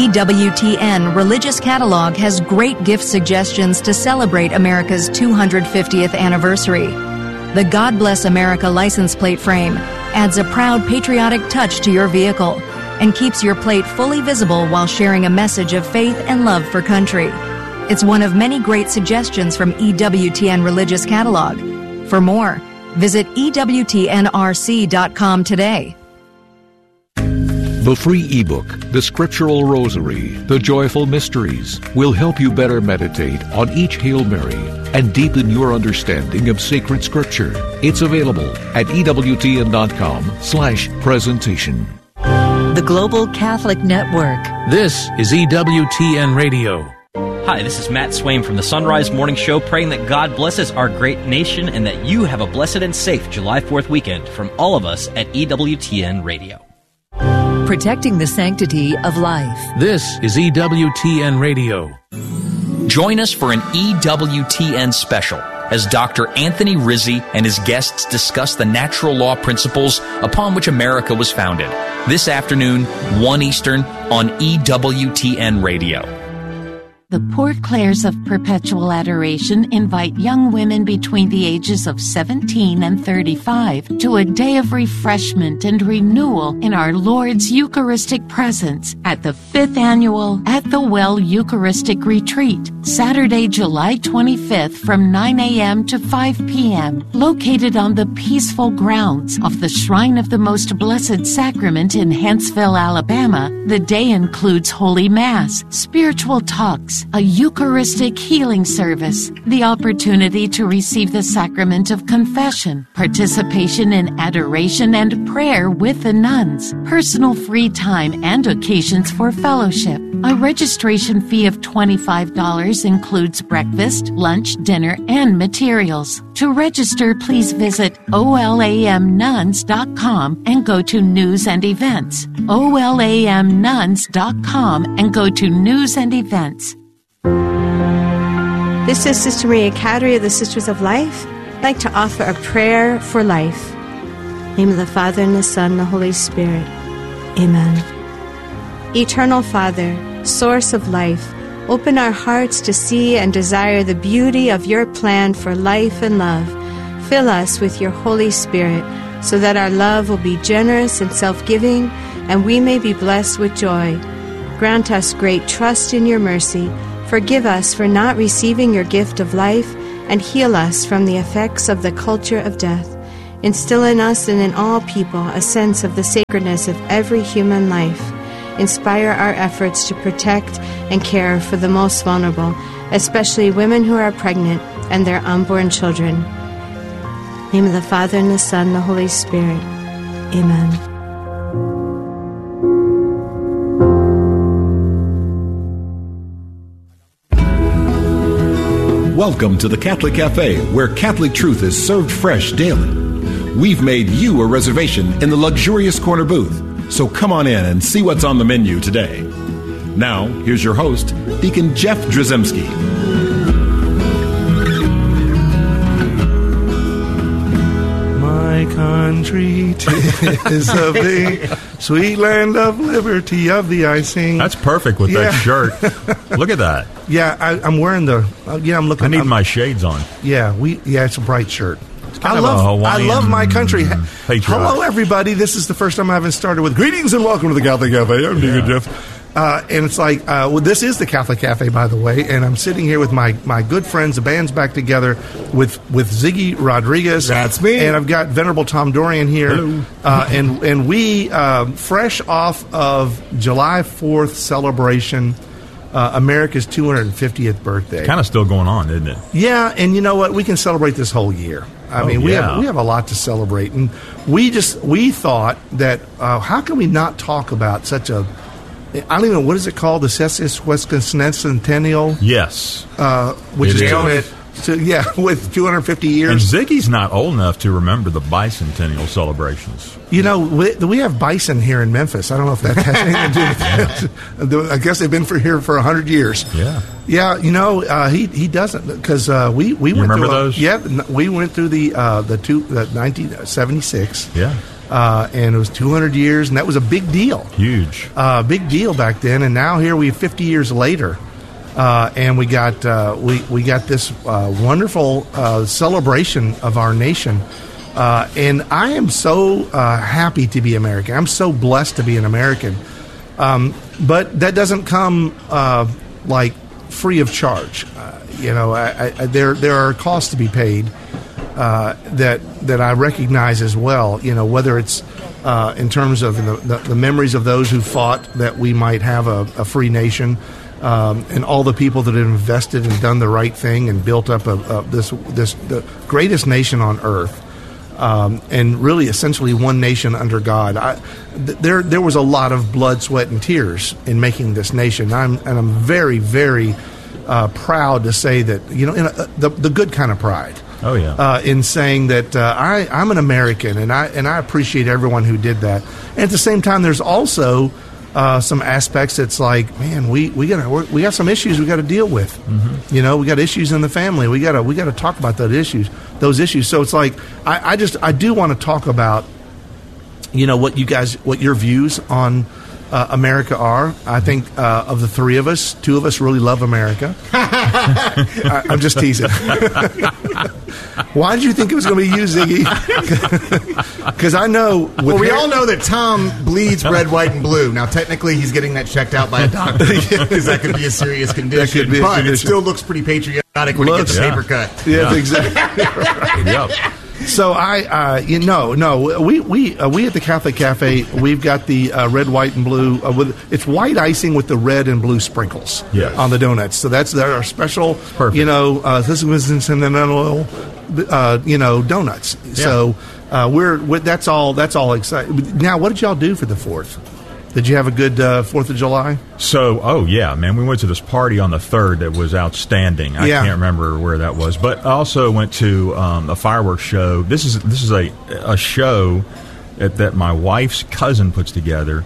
EWTN Religious Catalog has great gift suggestions to celebrate America's 250th anniversary. The God Bless America license plate frame adds a proud patriotic touch to your vehicle and keeps your plate fully visible while sharing a message of faith and love for country. It's one of many great suggestions from EWTN Religious Catalog. For more, visit EWTNRC.com today. The free ebook, The Scriptural Rosary, The Joyful Mysteries, will help you better meditate on each Hail Mary and deepen your understanding of sacred Scripture. It's available at EWTN.com/presentation. The Global Catholic Network. This is EWTN Radio. Hi, this is Matt Swain from the Sunrise Morning Show, praying that God blesses our great nation and that you have a blessed and safe July 4th weekend from all of us at EWTN Radio. Protecting the sanctity of life. This is EWTN Radio. Join us for an EWTN special as Dr. Anthony Rizzi and his guests discuss the natural law principles upon which America was founded. This afternoon, 1 Eastern, on EWTN Radio. The Port Clares of Perpetual Adoration invite young women between the ages of 17 and 35 to a day of refreshment and renewal in our Lord's Eucharistic presence at the 5th Annual At the Well Eucharistic Retreat, Saturday, July 25th from 9 a.m. to 5 p.m., located on the peaceful grounds of the Shrine of the Most Blessed Sacrament in Huntsville, Alabama. The day includes Holy Mass, spiritual talks, a Eucharistic healing service, the opportunity to receive the sacrament of confession, participation in adoration and prayer with the nuns, personal free time and occasions for fellowship. A registration fee of $25 includes breakfast, lunch, dinner, and materials. To register, please visit olamnuns.com and go to News and Events. olamnuns.com and go to News and Events. This is Sister Maria Cadry of the Sisters of Life. I'd like to offer a prayer for life. In the name of the Father, and the Son, and the Holy Spirit. Amen. Eternal Father, source of life, open our hearts to see and desire the beauty of your plan for life and love. Fill us with your Holy Spirit so that our love will be generous and self-giving and we may be blessed with joy. Grant us great trust in your mercy. Forgive us for not receiving your gift of life and heal us from the effects of the culture of death. Instill in us and in all people a sense of the sacredness of every human life. Inspire our efforts to protect and care for the most vulnerable, especially women who are pregnant and their unborn children. In the name of the Father, and the Son, and the Holy Spirit. Amen. Welcome to the Catholic Cafe, where Catholic truth is served fresh daily. We've made you a reservation in the luxurious corner booth, so come on in and see what's on the menu today. Now, here's your host, Deacon Jeff Drzymski. My country is of thee, sweet land of liberty of thee I sing. That's perfect with that shirt. Look at that. Yeah, I'm wearing the. I'm looking. I need my shades on. Yeah, it's a bright shirt. I Hawaiian love my country. patriot. Hello, everybody. This is the first time I haven't started with greetings and welcome to the Catholic Cafe. I'm Deacon Jeff. And it's like, this is the Catholic Cafe, by the way, and I'm sitting here with my good friends. The band's back together with Ziggy Rodriguez. That's me. And I've got Venerable Tom Dorian here. Hello. And we, fresh off of July 4th celebration, America's 250th birthday. Kind of still going on, isn't it? Yeah, and you know what? We can celebrate this whole year. I mean, we have a lot to celebrate, and we thought that how can we not talk about such a, I don't even know, what is it called, the Sesquicentennial? Yes, which is with 250 years. And Ziggy's not old enough to remember the bicentennial celebrations. You know, we have bison here in Memphis. I don't know if that has anything to do with that. I guess they've been here for 100 years. Yeah. Yeah, you know, he doesn't, because we went remember through those? Yeah, we went through the 1976. Yeah. and it was 200 years, and that was a big deal. Huge. Big deal back then, and now here we 50 years later, and we got this wonderful celebration of our nation. And I am so happy to be American. I'm so blessed to be an American. But that doesn't come like free of charge. There are costs to be paid that I recognize as well. Whether it's in terms of the memories of those who fought that we might have a free nation, and all the people that have invested and done the right thing and built up the greatest nation on earth. And really, essentially, one nation under God. There was a lot of blood, sweat, and tears in making this nation. I'm very, very proud to say that the good kind of pride. Oh yeah. In saying that I'm an American, and I appreciate everyone who did that. And at the same time, there's also some aspects that's like, man, we got some issues we got to deal with. Mm-hmm. We got issues in the family. We got to talk about those issues. So it's like I do want to talk about what your views on America are. I think of the three of us, two of us really love America. I'm just teasing. Why did you think it was going to be you, Ziggy? Because I know. We all know that Tom bleeds red, white, and blue. Now, technically, he's getting that checked out by a doctor because that could be a serious condition. It still looks pretty patriotic when he gets the paper cut. Yeah, exactly. Right. Yep. So we at the Catholic Cafe, we've got the red, white, and blue. It's white icing with the red and blue sprinkles on the donuts. So that's our special, this is donuts. Yeah. So that's all exciting. Now, what did y'all do for the 4th? Did you have a good 4th of July? So, man, we went to this party on the 3rd that was outstanding. I can't remember where that was, but I also went to a fireworks show. This is a show that my wife's cousin puts together,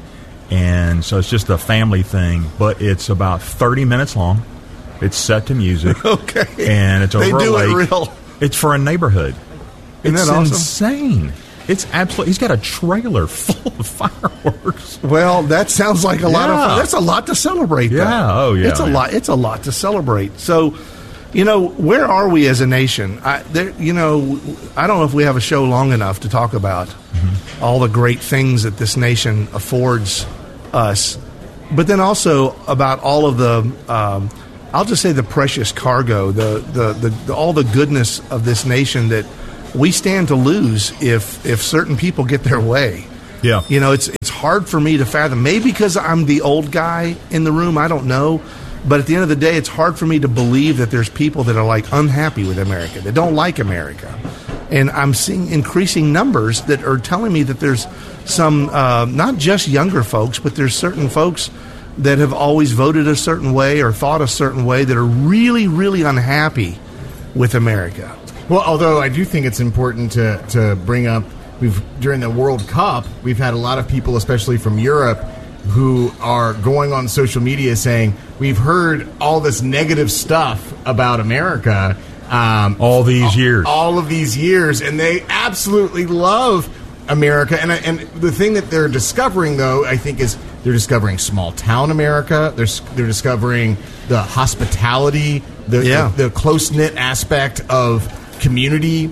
and so it's just a family thing, but it's about 30 minutes long. It's set to music. Okay. And it's over a lake. They do it real. It's for a neighborhood. Isn't that awesome? Insane. It's absolutely. He's got a trailer full of fireworks. Well, that sounds like a lot of fun. That's a lot to celebrate. Though. Yeah. Oh, yeah. It's a lot. It's a lot to celebrate. So, where are we as a nation? I don't know if we have a show long enough to talk about all the great things that this nation affords us, but then also about all of the. I'll just say the precious cargo, the all the goodness of this nation that we stand to lose if certain people get their way. Yeah. It's hard for me to fathom. Maybe because I'm the old guy in the room, I don't know. But at the end of the day, it's hard for me to believe that there's people that are like unhappy with America, that don't like America. And I'm seeing increasing numbers that are telling me that there's some, not just younger folks, but there's certain folks that have always voted a certain way or thought a certain way that are really, really unhappy with America. Well, although I do think it's important to bring up, during the World Cup, we've had a lot of people, especially from Europe, who are going on social media saying, we've heard all this negative stuff about America. All these years. All of these years, and they absolutely love America. And the thing that they're discovering, though, I think is they're discovering small-town America. They're discovering the hospitality, the close-knit aspect of community,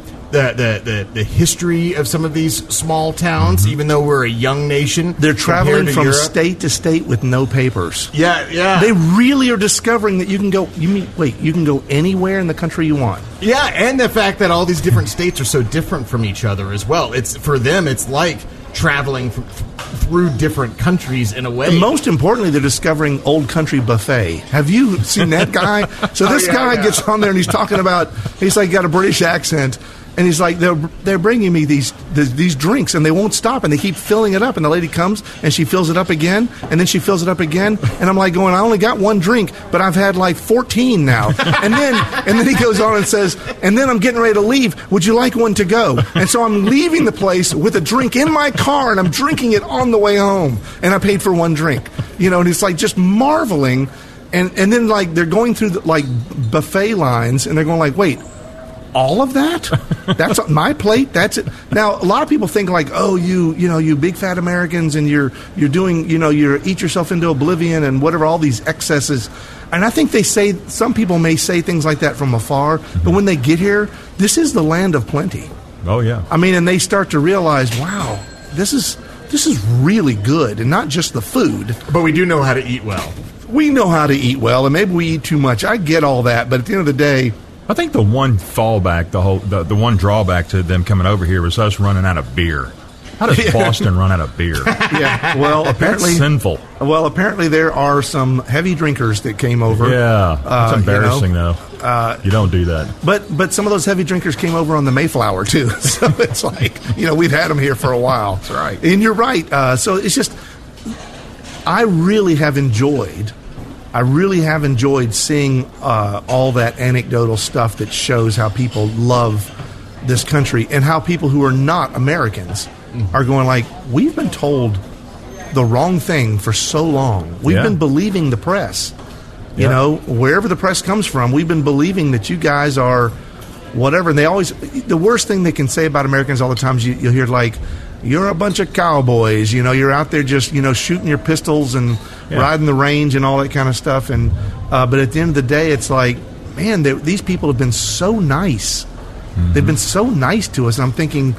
the history of some of these small towns, even though we're a young nation. They're traveling from state to state with no papers. Yeah. They really are discovering that you can go, you can go anywhere in the country you want. Yeah, and the fact that all these different states are so different from each other as well. For them, it's like traveling through different countries in a way. And most importantly, they're discovering Old Country Buffet. Have you seen that guy? So this guy gets on there and he's talking about, he's like got a British accent. And he's like, they're bringing me these drinks, and they won't stop, and they keep filling it up. And the lady comes, and she fills it up again, and then she fills it up again. And I'm like going, I only got one drink, but I've had like 14 now. And then he goes on and says, and then I'm getting ready to leave. Would you like one to go? And so I'm leaving the place with a drink in my car, and I'm drinking it on the way home. And I paid for one drink. And it's like just marveling. And then like they're going through the, like buffet lines, and they're going like, wait. all of that? That's on my plate. That's it. Now, a lot of people think like, oh, you big fat Americans, and you're doing, you eat yourself into oblivion and whatever, all these excesses. And I think some people may say things like that from afar, but when they get here, this is the land of plenty. Oh yeah. I mean, and they start to realize, wow, this is really good, and not just the food. But we do know how to eat well. We know how to eat well, and maybe we eat too much. I get all that, but at the end of the day, I think the one fallback, the one drawback to them coming over here was us running out of beer. How does Boston run out of beer? Yeah, well, apparently that's sinful. Well, apparently there are some heavy drinkers that came over. Yeah, it's embarrassing though. You don't do that. But some of those heavy drinkers came over on the Mayflower too. So it's like, we've had them here for a while. That's right. And you're right. So it's just, I really have enjoyed seeing all that anecdotal stuff that shows how people love this country, and how people who are not Americans are going like, we've been told the wrong thing for so long. We've been believing the press. Wherever the press comes from, we've been believing that you guys are whatever. And the worst thing they can say about Americans all the time is you'll hear like, you're a bunch of cowboys, you're out there just, shooting your pistols and riding the range and all that kind of stuff. And but at the end of the day, it's like, man, these people have been so nice. Mm-hmm. They've been so nice to us. And I'm thinking,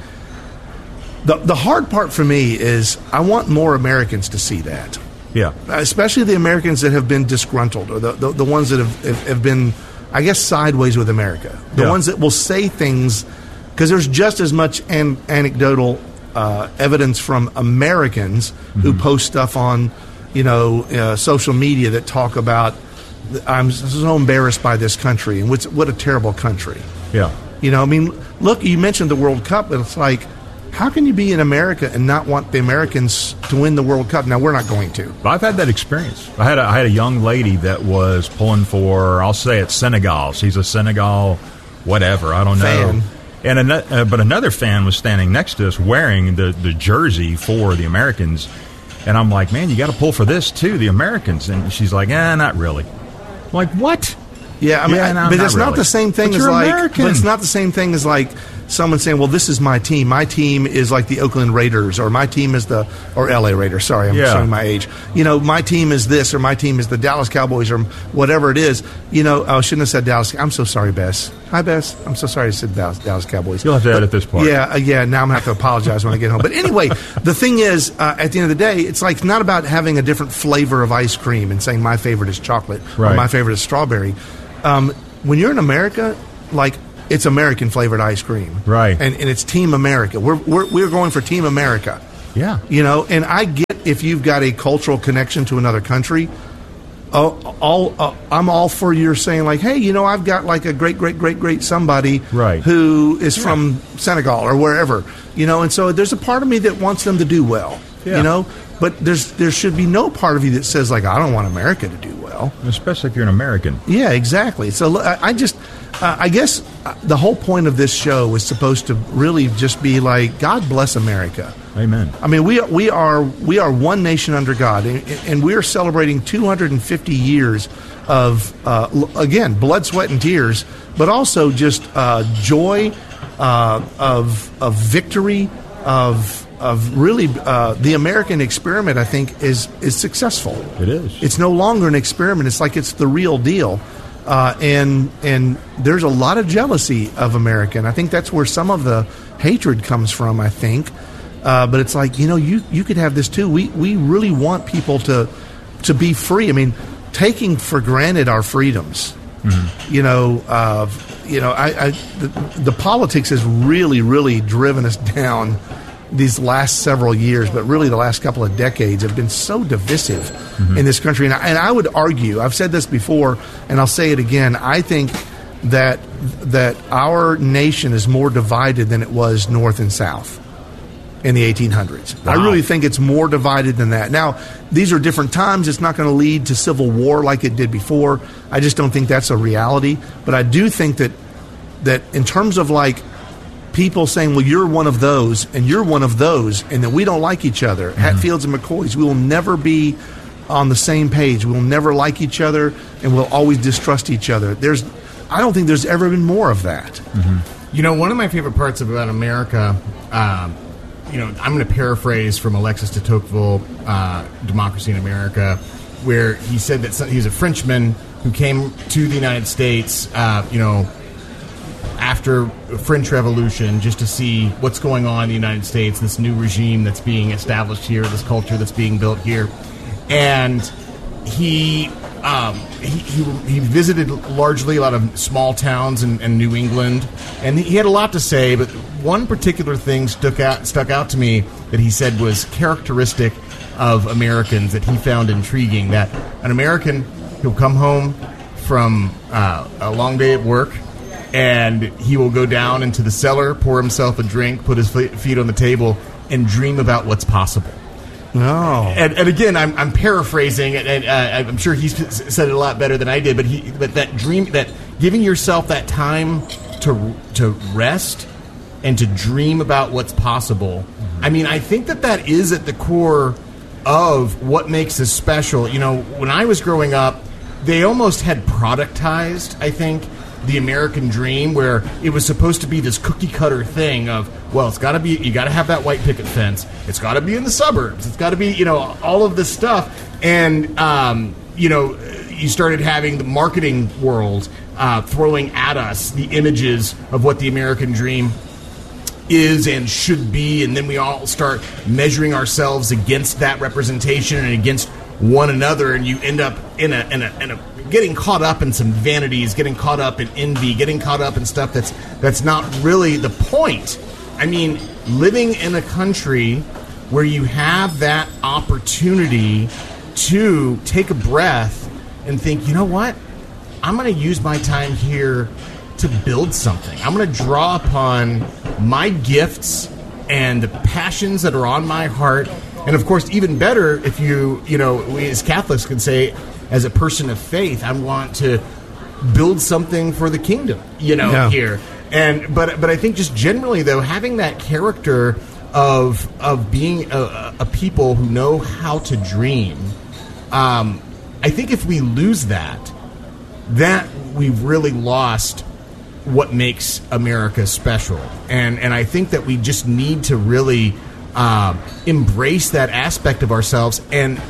the hard part for me is I want more Americans to see that. Yeah. Especially the Americans that have been disgruntled, or the ones that have been, I guess, sideways with America. The ones that will say things, because there's just as much anecdotal evidence from Americans who post stuff on, social media that talk about, I'm so embarrassed by this country, and what a terrible country. Yeah. Look, you mentioned the World Cup, but it's like, how can you be in America and not want the Americans to win the World Cup? Now, we're not going to. I've had that experience. I had a young lady that was pulling for, I'll say it's Senegal. She's a Senegal whatever, I don't know. And but another fan was standing next to us wearing the jersey for the Americans. And I'm like, man, you got to pull for this too, the Americans. And she's like, not really. I'm like, what? Yeah, but it's not the same thing as like. But it's not the same thing as like someone saying, "Well, this is my team. My team is like the Oakland Raiders, or my team is the LA Raiders." Sorry, I'm showing my age. My team is this, or my team is the Dallas Cowboys, or whatever it is. I shouldn't have said Dallas. I'm so sorry, Bess. Hi, Bess. I'm so sorry I said Dallas Cowboys. You'll have to edit this part. Yeah. Now I'm gonna have to apologize when I get home. But anyway, the thing is, at the end of the day, it's like not about having a different flavor of ice cream and saying my favorite is chocolate or my favorite is strawberry. When you're in America, like, it's American flavored ice cream, right? And it's Team America. We're going for Team America. Yeah, And I get if you've got a cultural connection to another country. I'm all for your saying like, hey, I've got like a great somebody who is from Senegal or wherever, and so there's a part of me that wants them to do well, But there should be no part of you that says like, I don't want America to do well, especially if you're an American. Yeah, exactly. So I guess the whole point of this show was supposed to really just be like, God bless America. Amen. I mean, we are one nation under God, and we are celebrating 250 years of again, blood, sweat, and tears, but also just joy, of victory, of really the American experiment. I think is successful. It is. It's no longer an experiment. It's like it's the real deal. And there's a lot of jealousy of America, and I think that's where some of the hatred comes from, I think. But it's like, you could have this too. We really want people to be free. I mean, taking for granted our freedoms. Mm-hmm. The politics has really driven us down these last several years, but really the last couple of decades have been so divisive in this country. And I would argue, I've said this before, and I'll say it again, I think that our nation is more divided than it was North and South in the 1800s. Wow. I really think it's more divided than that. Now, these are different times. It's not going to lead to civil war like it did before. I just don't think that's a reality. But I do think that in terms of like people saying, well, you're one of those and you're one of those, and that we don't like each other, Hatfields and McCoys, we will never be on the same page. We'll never like each other, and we'll always distrust each other. I don't think there's ever been more of that. Mm-hmm. You know, one of my favorite parts about America, I'm going to paraphrase from Alexis de Tocqueville, Democracy in America, where he said that he was a Frenchman who came to the United States, after the French Revolution, just to see what's going on in the United States, this new regime that's being established here, this culture that's being built here. And he visited largely a lot of small towns in New England, and he had a lot to say, but one particular thing stuck out to me that he said was characteristic of Americans that he found intriguing, that an American who'll come home from a long day at work, and he will go down into the cellar, pour himself a drink, put his feet on the table, and dream about what's possible. No. And again, I'm paraphrasing, and I'm sure he said it a lot better than I did. But that dream, that giving yourself that time to rest and to dream about what's possible. I mean, I think that is at the core of what makes us special. You know, when I was growing up, they almost had productized, I think, the American dream, where it was supposed to be this cookie cutter thing of, well, it's got to be, you got to have that white picket fence, it's got to be in the suburbs, it's got to be, all of this stuff. And you started having the marketing world throwing at us the images of what the American dream is and should be, and then we all start measuring ourselves against that representation and against one another, and you end up in a getting caught up in some vanities, getting caught up in envy, getting caught up in stuff that's not really the point. I mean, living in a country where you have that opportunity to take a breath and think, you know what? I'm going to use my time here to build something. I'm going to draw upon my gifts and the passions that are on my heart. And of course, even better if we as Catholics can say, as a person of faith, I want to build something for the kingdom, here. And but I think just generally though, having that character of being a people who know how to dream, I think if we lose that we've really lost what makes America special. And I think that we just need to really embrace that aspect of ourselves and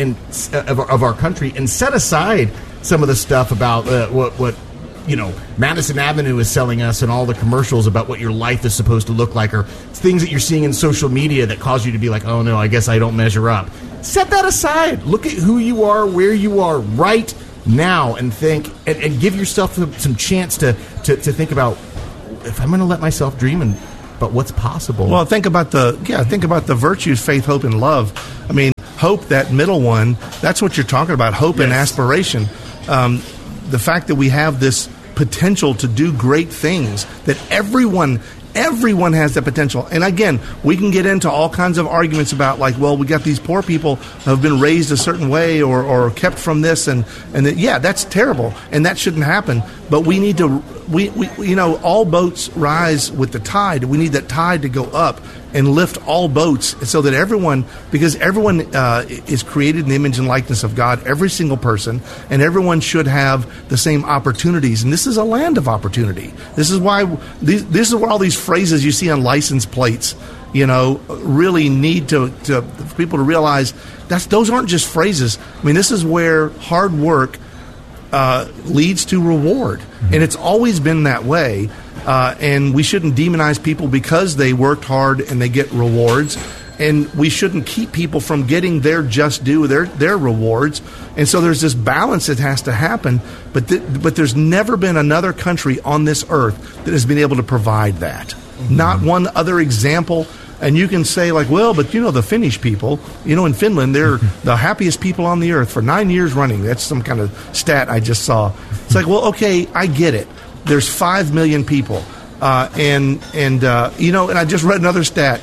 of our country, and set aside some of the stuff about what Madison Avenue is selling us and all the commercials about what your life is supposed to look like, or things that you're seeing in social media that cause you to be like, oh no, I guess I don't measure up. Set that aside. Look at who you are, where you are right now, and think and give yourself some chance to think about, if I'm going to let myself dream but what's possible. Well, think about the virtues: faith, hope, and love. I mean, hope, that middle one, that's what you're talking about, hope and aspiration. The fact that we have this potential to do great things, that everyone has that potential. And again, we can get into all kinds of arguments about, like, well, we got these poor people who have been raised a certain way or kept from this, and that, yeah, that's terrible, and that shouldn't happen. But we need to, all boats rise with the tide. We need that tide to go up and lift all boats, so that everyone, because everyone is created in the image and likeness of God, every single person, and everyone should have the same opportunities. And this is a land of opportunity. This is why this is where all these phrases you see on license plates, really need to for people to realize those aren't just phrases. I mean, this is where hard work leads to reward, and it's always been that way. And we shouldn't demonize people because they worked hard and they get rewards, and we shouldn't keep people from getting their just due, their rewards. And so there's this balance that has to happen. But there's never been another country on this earth that has been able to provide that. Mm-hmm. Not one other example. And you can say, like, well, but the Finnish people, in Finland, they're the happiest people on the earth for 9 years running. That's some kind of stat I just saw. It's like, well, okay, I get it. There's 5 million people, and I just read another stat.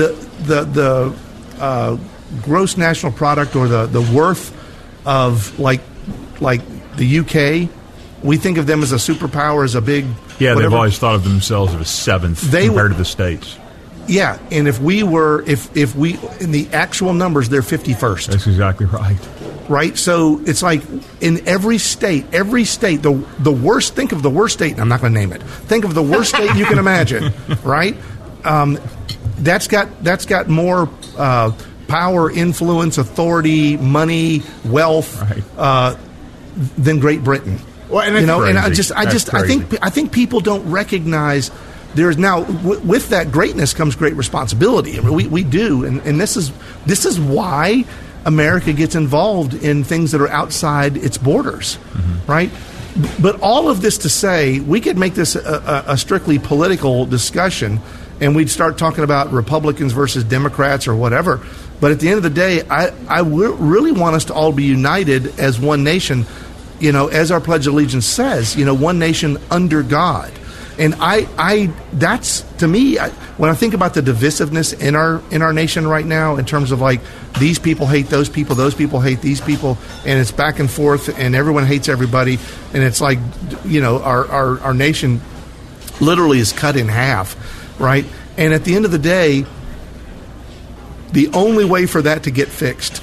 The gross national product, or the worth of like the UK, we think of them as a superpower, as a big whatever. They've always thought of themselves as a seventh compared to the States. Yeah, and if we in the actual numbers, they're 51st. That's exactly right. Right, so it's like in every state, the worst, think of the worst state, and I'm not going to name it. Think of the worst state you can imagine, right? That's got more power, influence, authority, money, wealth than Great Britain. Well, and I think people don't recognize there's now with that greatness comes great responsibility. I mean, we do, and this is why America gets involved in things that are outside its borders, right? But all of this to say, we could make this a strictly political discussion, and we'd start talking about Republicans versus Democrats or whatever. But at the end of the day, I really want us to all be united as one nation, as our Pledge of Allegiance says, one nation under God. And that's, to me, when I think about the divisiveness in our nation right now, in terms of like these people hate those people hate these people, and it's back and forth, and everyone hates everybody, and it's like, our nation literally is cut in half, right? And at the end of the day, the only way for that to get fixed,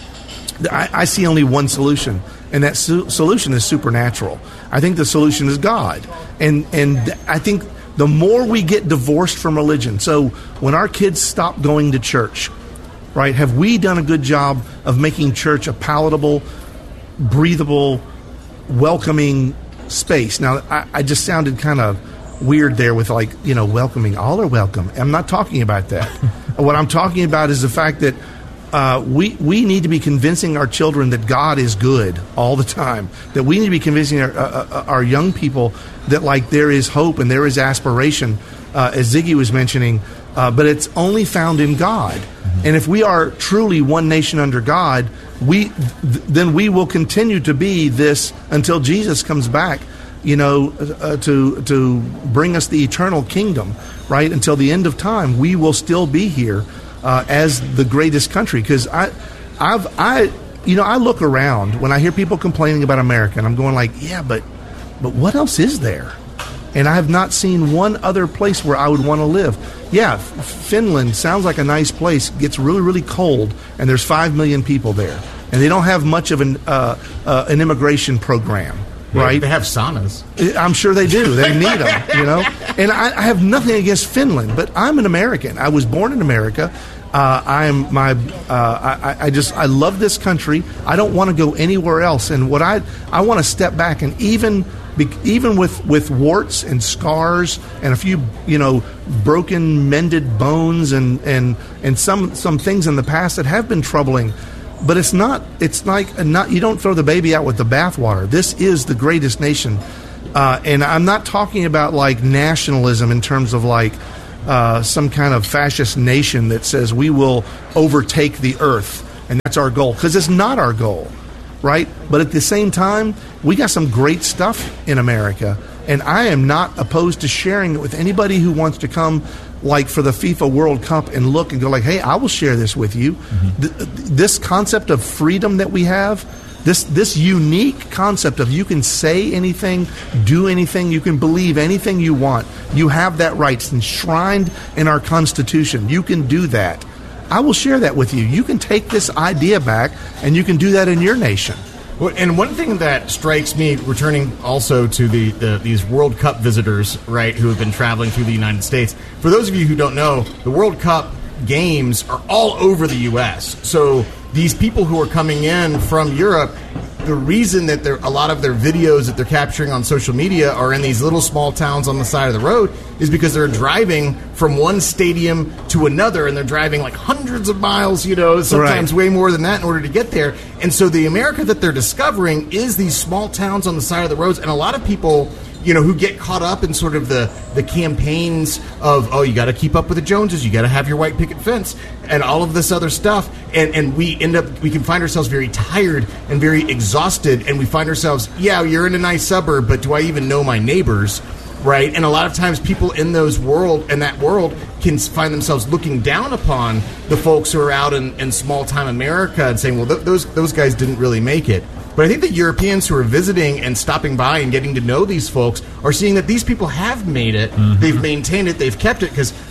I see only one solution, and that solution is supernatural. I think the solution is God. And I think the more we get divorced from religion, so when our kids stop going to church, right, have we done a good job of making church a palatable, breathable, welcoming space? Now, I just sounded kind of weird there with welcoming. All are welcome. I'm not talking about that. What I'm talking about is the fact that we need to be convincing our children that God is good all the time. That we need to be convincing our young people that there is hope and there is aspiration, as Ziggy was mentioning, but it's only found in God. And if we are truly one nation under God, then we will continue to be this until Jesus comes back, to bring us the eternal kingdom, right? Until the end of time, we will still be here as the greatest country. Because I look around when I hear people complaining about America, and I'm going but what else is there? And I have not seen one other place where I would want to live. Yeah, Finland sounds like a nice place. It gets really, really cold, and there's 5 million people there, and they don't have much of an immigration program. Right? They have saunas. I'm sure they do. They need them, And I have nothing against Finland, but I'm an American. I was born in America. I love this country. I don't want to go anywhere else. And what I want to step back, and even with warts and scars and a few, broken, mended bones and some things in the past that have been troubling. But it's not. You don't throw the baby out with the bathwater. This is the greatest nation, and I'm not talking about nationalism in terms of some kind of fascist nation that says we will overtake the earth and that's our goal, because it's not our goal, right? But at the same time, we got some great stuff in America, and I am not opposed to sharing it with anybody who wants to come. For the FIFA World Cup and look and go hey, I will share this with you. This concept of freedom that we have, this unique concept of you can say anything, do anything, you can believe anything you want. You have that right. It's enshrined in our Constitution. You can do that. I will share that with you. You can take this idea back, and you can do that in your nation. Well, and one thing that strikes me, returning also to these World Cup visitors, right, who have been traveling through the United States. For those of you who don't know, the World Cup games are all over the U.S. So these people who are coming in from Europe, the reason that a lot of their videos that they're capturing on social media are in these little small towns on the side of the road is because they're driving from one stadium to another, and they're driving hundreds of miles, sometimes way more than that in order to get there. And so the America that they're discovering is these small towns on the side of the roads, and a lot of people who get caught up in sort of the campaigns of, you got to keep up with the Joneses, you got to have your white picket fence, and all of this other stuff. And we can find ourselves very tired and very exhausted, and we find ourselves, you're in a nice suburb, but do I even know my neighbors? Right? And a lot of times people in that world can find themselves looking down upon the folks who are out in small-time America and saying, well, those guys didn't really make it. But I think the Europeans who are visiting and stopping by and getting to know these folks are seeing that these people have made it. Mm-hmm. They've maintained it. They've kept it. Because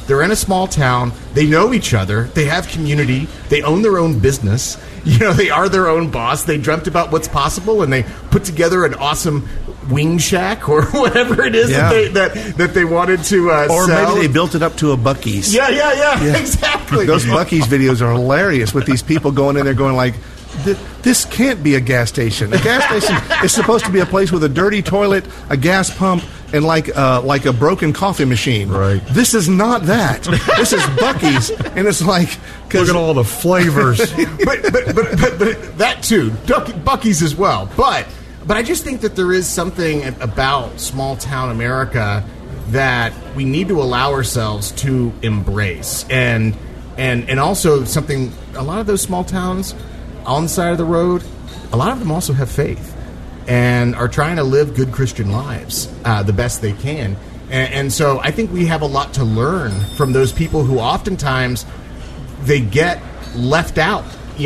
They're in a small town. They know each other. They have community. They own their own business. They are their own boss. They dreamt about what's possible, and they put together an awesome wing shack or whatever it is that they wanted to or sell. Maybe they built it up to a Buc-ee's. Yeah, exactly. Those Buc-ee's videos are hilarious with these people going in there going like, this can't be a gas station. A gas station is supposed to be a place with a dirty toilet, a gas pump, and like a broken coffee machine. Right. This is not that. This is Buc-ee's, and it's like look at all the flavors. but that too, Buc-ee's as well. But I just think that there is something about small town America that we need to allow ourselves to embrace, and also something. A lot of those small towns on the side of the road, a lot of them also have faith and are trying to live good Christian lives the best they can. And so I think we have a lot to learn from those people who oftentimes they get left out,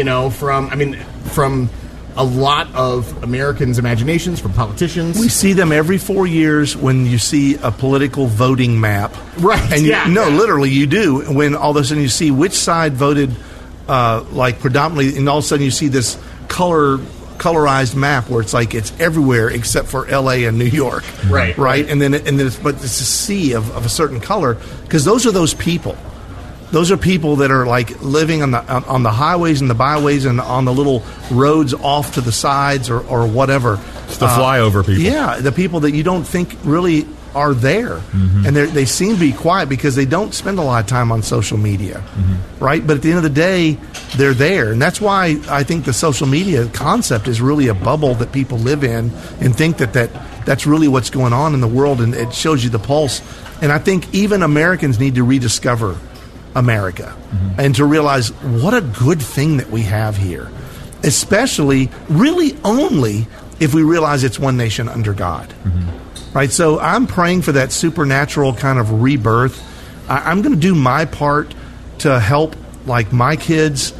from a lot of Americans' imaginations, from politicians. We see them every 4 years when you see a political voting map. Right. And literally you do. When all of a sudden you see which side voted predominantly, and all of a sudden you see this colorized map where it's like it's everywhere except for L.A. and New York, right? And then it's a sea of a certain color, because those are those people. Those are people that are like living on the highways and the byways and on the little roads off to the sides or whatever. It's the flyover people. Yeah, the people that you don't think really are there, and they seem to be quiet because they don't spend a lot of time on social media, right? But at the end of the day, they're there, and that's why I think the social media concept is really a bubble that people live in and think that's really what's going on in the world, and it shows you the pulse. And I think even Americans need to rediscover America and to realize what a good thing that we have here, especially really only if we realize it's one nation under God. Right, so I'm praying for that supernatural kind of rebirth. I'm going to do my part to help, like my kids,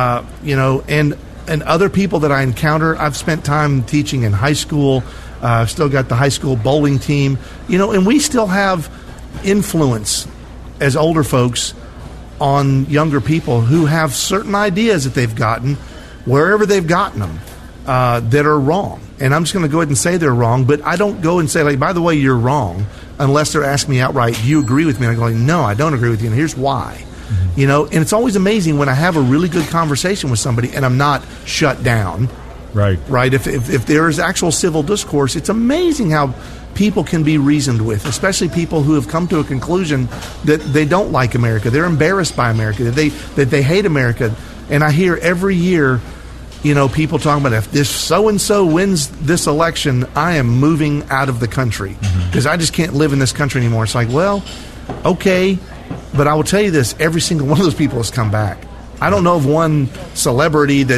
and other people that I encounter. I've spent time teaching in high school. I've still got the high school bowling team, and we still have influence as older folks on younger people who have certain ideas that they've gotten, wherever they've gotten them, that are wrong. And I'm just going to go ahead and say they're wrong, but I don't go and say, like, by the way, you're wrong, unless they're asking me outright, do you agree with me? And I'm going, no, I don't agree with you, and here's why. And it's always amazing when I have a really good conversation with somebody and I'm not shut down. Right. If there is actual civil discourse, it's amazing how people can be reasoned with, especially people who have come to a conclusion that they don't like America. They're embarrassed by America, that they hate America. And I hear every year, people talking about, if this so-and-so wins this election, I am moving out of the country because I just can't live in this country anymore. It's like, well, okay, but I will tell you this, every single one of those people has come back. I don't know of one celebrity that